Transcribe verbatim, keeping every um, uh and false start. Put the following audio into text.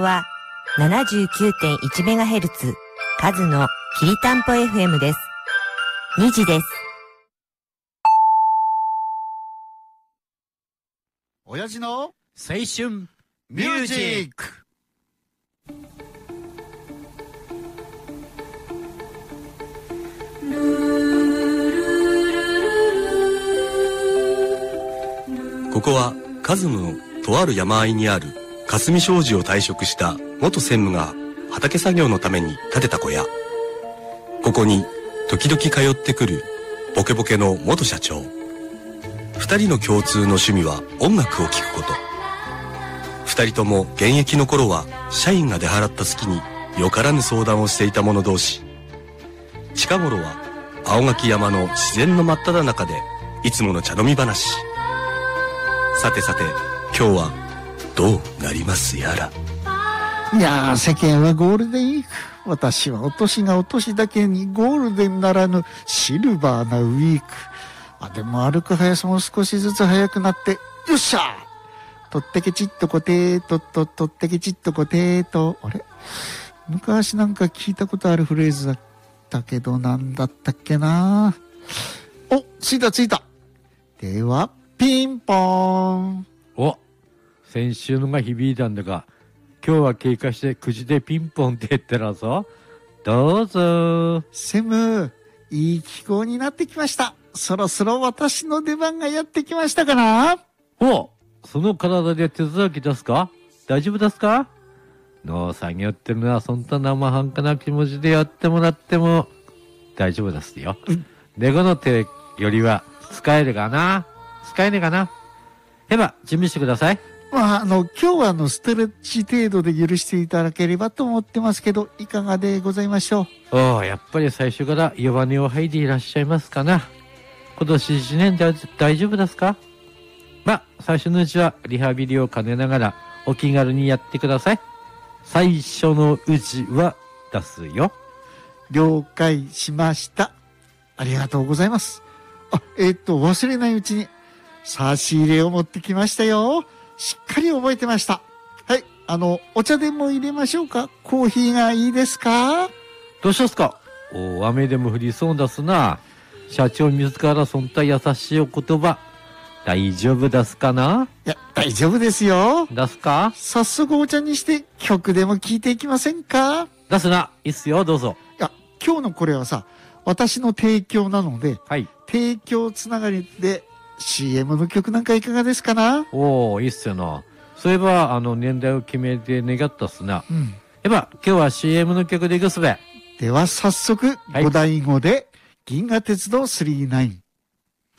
は ななじゅうきゅうてんいちメガヘルツ カズのきりたんぽ エフエム です。にじです。 親父の青春ミュージック。 ここはカズムのとある山あいにある霞商事を退職した元専務が畑作業のために建てた小屋。ここに時々通ってくるボケボケの元社長。二人の共通の趣味は音楽を聴くこと。二人とも現役の頃は社員が出払った隙によからぬ相談をしていた者同士。近頃は青垣山の自然の真っ只中でいつもの茶飲み話。さてさて今日はどうなりますやら。 いやー、世間はゴールデンウィーク。私はお年がお年だけにゴールデンならぬシルバーなウィーク。あ、でも歩く速さも少しずつ速くなって、よっしゃーとってけちっとこてーとっととってけちっとこてーと、あれ昔なんか聞いたことあるフレーズだったけど、なんだったっけな。お、着いた着いた。では、ピンポーン。 お、先週のが響いたんだが、今日は経過してくじでピンポンって言ってるぞ。どうぞ。 専務、いい気候になってきました。そろそろ私の出番がやってきましたかな。 お、その体で手伝う気ですか？大丈夫ですか？農作業ってのはそんな生半可な気持ちでやってもらっても大丈夫ですよ。猫の手よりは使えるかな？使えねえかな？へば、準備してください。 まあ、あの、今日はあの、ストレッチ程度で許していただければと思ってますけど、いかがでございましょう。 おお、やっぱり最初から弱音を吐いていらっしゃいますかな。今年一年で大丈夫ですか？まあ、最初のうちはリハビリを兼ねながらお気軽にやってください。最初のうちは出すよ。 了解しました。ありがとうございます。あ、えー、っと、忘れないうちに差し入れを持ってきましたよ。しっかり覚えてました。はい、あの、お茶でも入れましょうか？コーヒーがいいですか？ どうしますか？お、雨でも降りそうですな。社長自らそんな優しいお言葉、大丈夫ですかな？ いや、大丈夫ですよ。 出すか？ 早速お茶にして曲でも聴いていきませんか？ 出すな。いいっすよ、どうぞ。 いや、今日のこれはさ、私の提供なので、 はい。 提供つながりで シーエム の曲なんかいかがですかな？ おー、いいっすよな。そういえば、あの、年代を決めて願ったっすな。 うん。 えば、今日は シーエム の曲でいくすべ。 では早速、 はいごだいごで、銀河鉄道さんじゅうきゅう。